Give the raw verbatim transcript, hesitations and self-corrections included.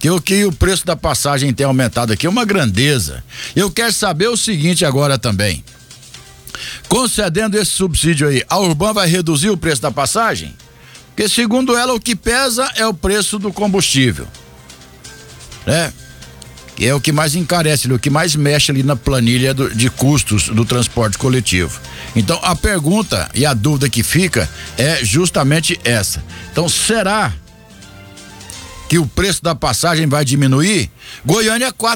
que o que o preço da passagem tem aumentado aqui é uma grandeza. Eu quero saber o seguinte agora também. Concedendo esse subsídio aí, a Urban vai reduzir o preço da passagem? Porque segundo ela o que pesa é o preço do combustível, né? Que é o que mais encarece, o que mais mexe ali na planilha do, de custos do transporte coletivo. Então a pergunta e a dúvida que fica é justamente essa. Então será que o preço da passagem vai diminuir? Goiânia quatro